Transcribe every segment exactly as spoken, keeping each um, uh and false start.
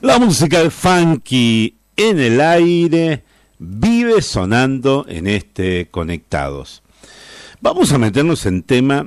La música funky en el aire vive sonando en este Conectados. Vamos a meternos en tema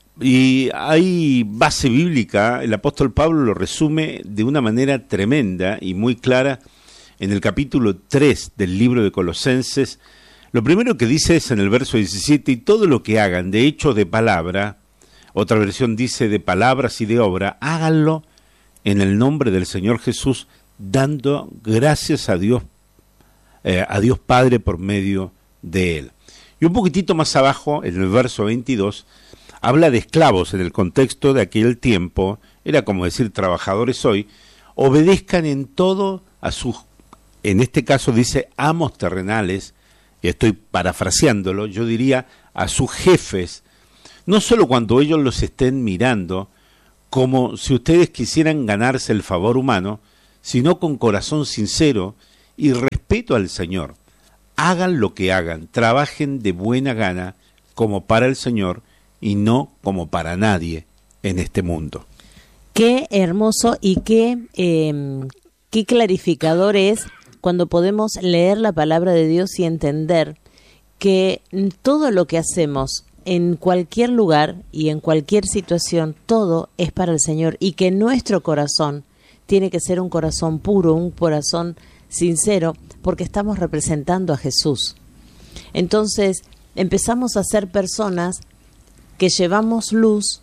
y hay base bíblica. El apóstol Pablo lo resume de una manera tremenda y muy clara en el capítulo tres del libro de Colosenses. Lo primero que dice es en el verso diecisiete: y todo lo que hagan de hecho de palabra, otra versión dice de palabras y de obra, háganlo en el nombre del Señor Jesús, dando gracias a Dios, eh, a Dios Padre por medio de Él. Y un poquitito más abajo, en el verso veintidós, habla de esclavos en el contexto de aquel tiempo, era como decir trabajadores hoy, obedezcan en todo a sus, en este caso dice amos terrenales, y estoy parafraseándolo, yo diría a sus jefes, no solo cuando ellos los estén mirando, como si ustedes quisieran ganarse el favor humano, sino con corazón sincero y respeto al Señor. Hagan lo que hagan, trabajen de buena gana como para el Señor y no como para nadie en este mundo. Qué hermoso y qué, eh, qué clarificador es cuando podemos leer la palabra de Dios y entender que todo lo que hacemos en cualquier lugar y en cualquier situación, todo es para el Señor, y que nuestro corazón tiene que ser un corazón puro, un corazón sincero, porque estamos representando a Jesús. Entonces empezamos a ser personas que llevamos luz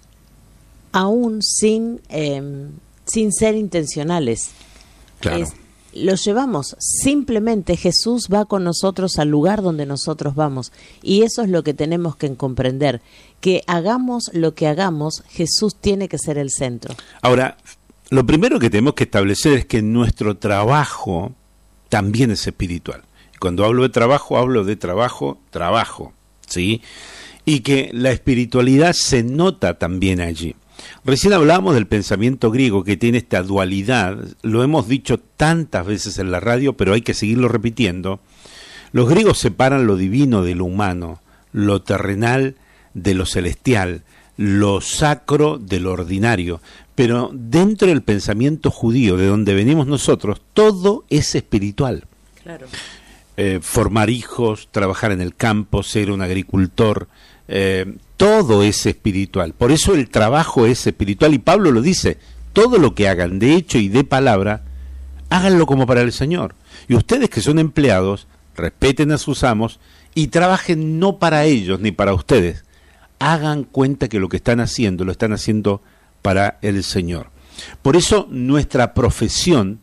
aún sin, eh, sin ser intencionales. Claro. Es, lo llevamos, simplemente Jesús va con nosotros al lugar donde nosotros vamos, y eso es lo que tenemos que comprender, que hagamos lo que hagamos, Jesús tiene que ser el centro. Ahora, lo primero que tenemos que establecer es que nuestro trabajo también es espiritual. Cuando hablo de trabajo, hablo de trabajo, trabajo, ¿sí? Y que la espiritualidad se nota también allí. Recién hablábamos del pensamiento griego, que tiene esta dualidad, lo hemos dicho tantas veces en la radio, pero hay que seguirlo repitiendo. Los griegos separan lo divino de lo humano, lo terrenal de lo celestial, lo sacro de lo ordinario, pero dentro del pensamiento judío, de donde venimos nosotros, todo es espiritual. Claro. Eh, formar hijos, trabajar en el campo, ser un agricultor, eh, todo es espiritual. Por eso el trabajo es espiritual, y Pablo lo dice: todo lo que hagan de hecho y de palabra, háganlo como para el Señor. Y ustedes que son empleados, respeten a sus amos y trabajen no para ellos ni para ustedes. Hagan cuenta que lo que están haciendo, lo están haciendo para el Señor. Por eso nuestra profesión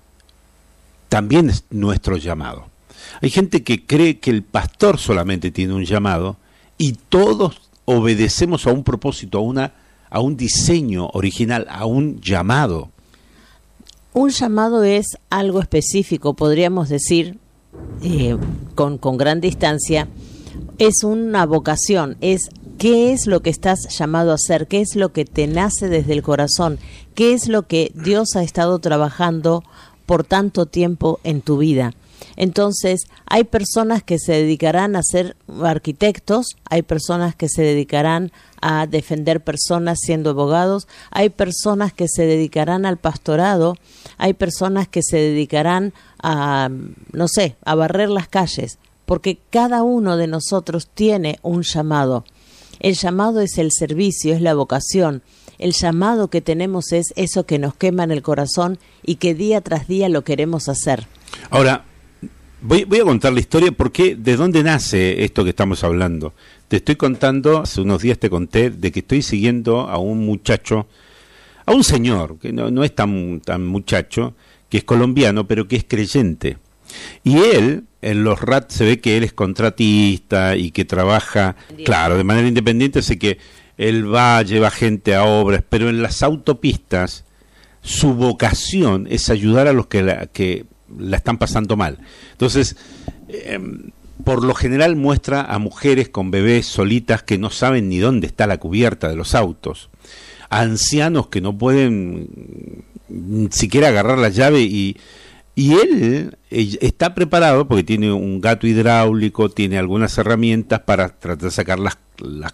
también es nuestro llamado. Hay gente que cree que el pastor solamente tiene un llamado, y todos obedecemos a un propósito, a una, a un diseño original, a un llamado. Un llamado es algo específico, podríamos decir, eh, con, con gran distancia, es una vocación, es qué es lo que estás llamado a hacer, qué es lo que te nace desde el corazón, qué es lo que Dios ha estado trabajando por tanto tiempo en tu vida. Entonces, hay personas que se dedicarán a ser arquitectos, hay personas que se dedicarán a defender personas siendo abogados, hay personas que se dedicarán al pastorado, hay personas que se dedicarán a, no sé, a barrer las calles, porque cada uno de nosotros tiene un llamado. El llamado es el servicio, es la vocación. El llamado que tenemos es eso que nos quema en el corazón y que día tras día lo queremos hacer. Ahora, Voy, voy a contar la historia porque de dónde nace esto que estamos hablando. Te estoy contando, hace unos días te conté de que estoy siguiendo a un muchacho, a un señor, que no, no es tan, tan muchacho, que es colombiano, pero que es creyente. Y él, en los R A T se ve que él es contratista y que trabaja, claro, de manera independiente, así que él va, lleva gente a obras, pero en las autopistas su vocación es ayudar a los que la, que la están pasando mal. Entonces, eh, por lo general muestra a mujeres con bebés solitas que no saben ni dónde está la cubierta de los autos, a ancianos que no pueden ni siquiera agarrar la llave, y, y él, él está preparado porque tiene un gato hidráulico, tiene algunas herramientas para tratar de sacar las, las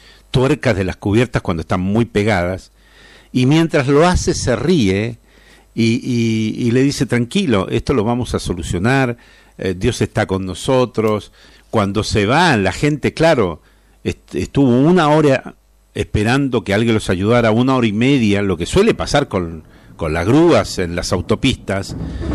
tuercas de las cubiertas cuando están muy pegadas, y mientras lo hace se ríe y, y, y le dice, tranquilo, esto lo vamos a solucionar, eh, Dios está con nosotros. Cuando se va, la gente, claro, est- estuvo una hora esperando que alguien los ayudara, una hora y media, lo que suele pasar con, con las grúas en las autopistas,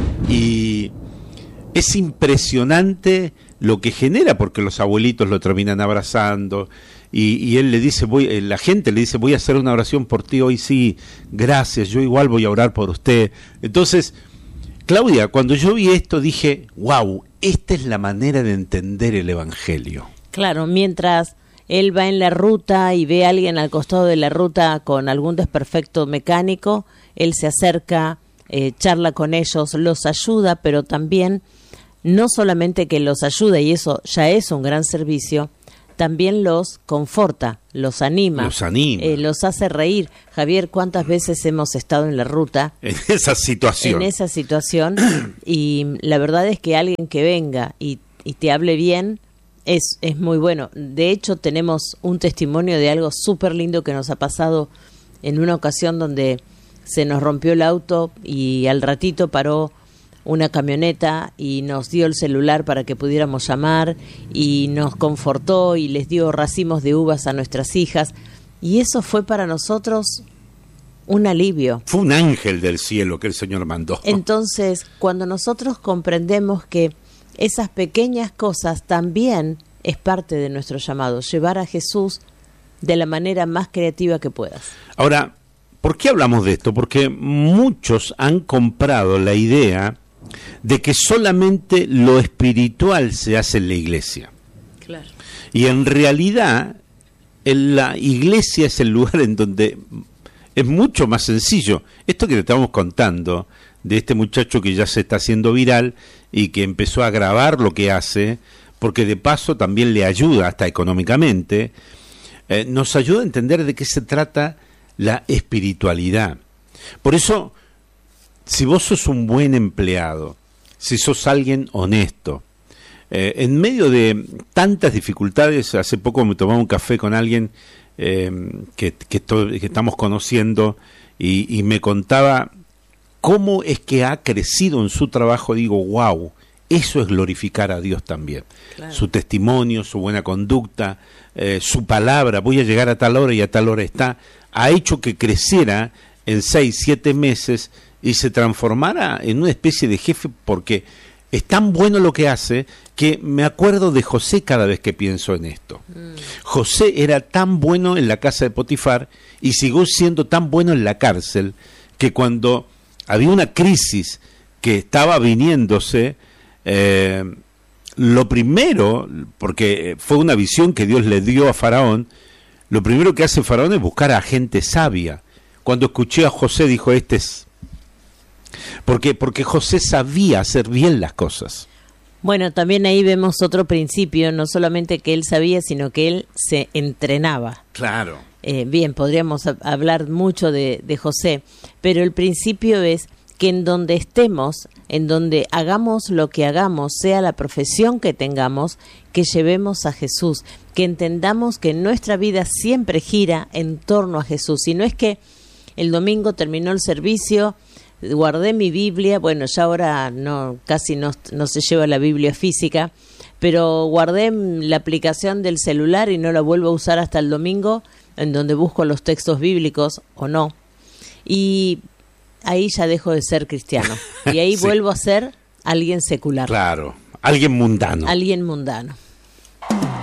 y es impresionante lo que genera, porque los abuelitos lo terminan abrazando, y, y él le dice, voy, la gente le dice, voy a hacer una oración por ti hoy, sí, gracias, yo igual voy a orar por usted. Entonces, Claudia, cuando yo vi esto dije, wow, esta es la manera de entender el Evangelio. Claro, mientras él va en la ruta y ve a alguien al costado de la ruta con algún desperfecto mecánico, él se acerca, eh, charla con ellos, los ayuda, pero también no solamente que los ayuda, y eso ya es un gran servicio, también los conforta, los anima, los anima, eh, los hace reír. Javier, ¿cuántas veces hemos estado en la ruta? En esa situación. En esa situación, y la verdad es que alguien que venga y, y te hable bien es, es muy bueno. De hecho, tenemos un testimonio de algo súper lindo que nos ha pasado en una ocasión donde se nos rompió el auto y al ratito paró una camioneta y nos dio el celular para que pudiéramos llamar y nos confortó y les dio racimos de uvas a nuestras hijas, y eso fue para nosotros un alivio. Fue un ángel del cielo que el Señor mandó. Entonces, cuando nosotros comprendemos que esas pequeñas cosas también es parte de nuestro llamado, llevar a Jesús de la manera más creativa que puedas. Ahora, ¿por qué hablamos de esto? Porque muchos han comprado la idea de que solamente lo espiritual se hace en la iglesia. Claro. Y en realidad, en la iglesia es el lugar en donde es mucho más sencillo. Esto que te estamos contando, de este muchacho que ya se está haciendo viral y que empezó a grabar lo que hace, porque de paso también le ayuda hasta económicamente, eh, nos ayuda a entender de qué se trata la espiritualidad. Por eso, si vos sos un buen empleado, si sos alguien honesto, eh, en medio de tantas dificultades, hace poco me tomaba un café con alguien eh, que, que, to- que estamos conociendo y, y me contaba cómo es que ha crecido en su trabajo. Digo, wow, eso es glorificar a Dios también. Claro. Su testimonio, su buena conducta, eh, su palabra, voy a llegar a tal hora y a tal hora está, ha hecho que creciera en seis, siete meses y se transformara en una especie de jefe, porque es tan bueno lo que hace que me acuerdo de José cada vez que pienso en esto. Mm. José era tan bueno en la casa de Potifar y siguió siendo tan bueno en la cárcel, que cuando había una crisis que estaba viniéndose, eh, lo primero, porque fue una visión que Dios le dio a Faraón, lo primero que hace Faraón es buscar a gente sabia. Cuando escuché a José dijo, este es... Porque, porque José sabía hacer bien las cosas. Bueno, también ahí vemos otro principio, no solamente que él sabía, sino que él se entrenaba. Claro. Eh, bien, podríamos a- hablar mucho de, de José, pero el principio es que en donde estemos, en donde hagamos lo que hagamos, sea la profesión que tengamos, que llevemos a Jesús, que entendamos que nuestra vida siempre gira en torno a Jesús. Y no es que el domingo terminó el servicio, guardé mi Biblia, bueno, ya ahora no, casi no, no se lleva la Biblia física, pero guardé la aplicación del celular y no la vuelvo a usar hasta el domingo, en donde busco los textos bíblicos o no. Y ahí ya dejo de ser cristiano. Y ahí sí. Vuelvo a ser alguien secular. Claro, alguien mundano. Alguien mundano.